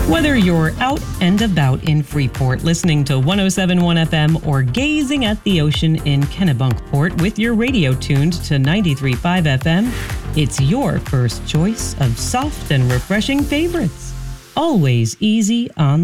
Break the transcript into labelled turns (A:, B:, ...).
A: Whether you're out and about in Freeport listening to 107.1 FM or gazing at the ocean in Kennebunkport with your radio tuned to 93.5 FM, it's your first choice of soft and refreshing favorites. Always easy on